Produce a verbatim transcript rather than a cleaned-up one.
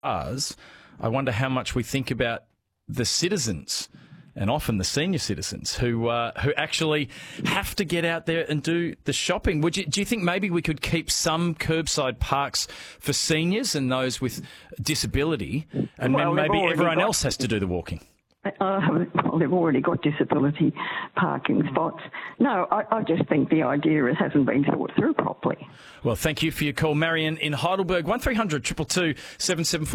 us, I wonder how much we think about the citizens, and often the senior citizens who uh, who actually have to get out there and do the shopping. Would you, do you think maybe we could keep some curbside parks for seniors and those with disability, and Well, then they've maybe already everyone got- else has to do the walking? Uh, well, they've already got disability parking spots. No, I, I just think the idea is, hasn't been thought through properly. Well, thank you for your call, Marion in Heidelberg. one three hundred two two two seven seven four